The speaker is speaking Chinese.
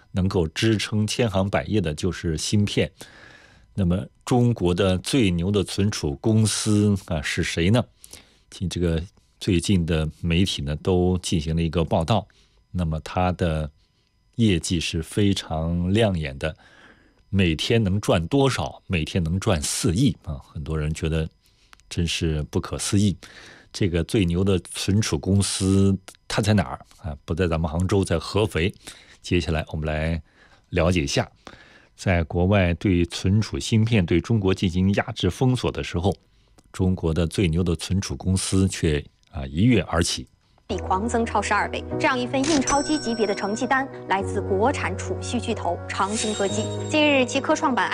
能够支撑千行百业的就是芯片。那么中国的最牛的存储公司是谁呢？这个最近的媒体呢都进行了一个报道，那么它的业绩是非常亮眼的，每天能赚多少？每天能赚4亿啊！很多人觉得真是不可思议。这个最牛的存储公司它在哪儿啊？不在咱们杭州，在合肥。接下来我们来了解一下，在国外对存储芯片对中国进行压制封锁的时候，中国的最牛的存储公司却一跃而起， 比狂增超12倍。这样一份印钞机级别的成绩单来自国产储蓄巨头长兴科技。近日，其科创板